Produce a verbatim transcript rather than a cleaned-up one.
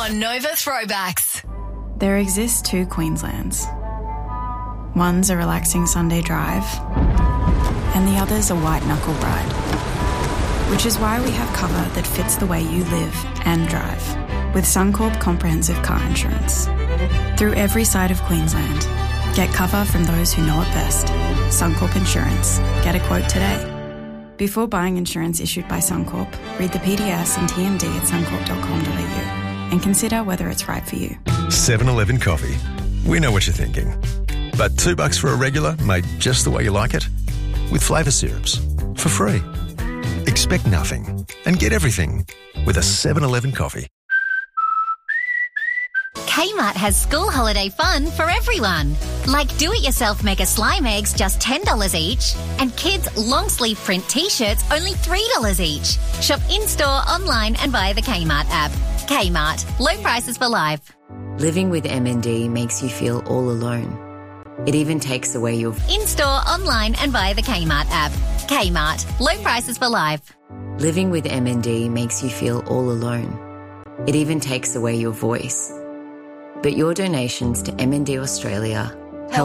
on Nova Throwbacks. There exist two Queenslands. One's a relaxing Sunday drive, and the other's a white-knuckle ride. Which is why we have cover that fits the way you live and drive, with Suncorp Comprehensive Car Insurance. Through every side of Queensland, get cover from those who know it best. Suncorp Insurance. Get a quote today. Before buying insurance issued by Suncorp, read the P D S and T M D at suncorp dot com dot a u and consider whether it's right for you. seven eleven coffee. We know what you're thinking. But two bucks for a regular made just the way you like it? With flavour syrups. For free. Expect nothing and get everything with a seven eleven coffee. Kmart has school holiday fun for everyone. Like do-it-yourself mega slime eggs, just ten dollars each, and kids' long-sleeve print T-shirts, only three dollars each. Shop in-store, online and via the Kmart app. Kmart. Low prices for life. Living with M N D makes you feel all alone. It even takes away your... In-store, online and via the Kmart app. Kmart. Low prices for life. Living with M N D makes you feel all alone. It even takes away your voice. But your donations to M N D Australia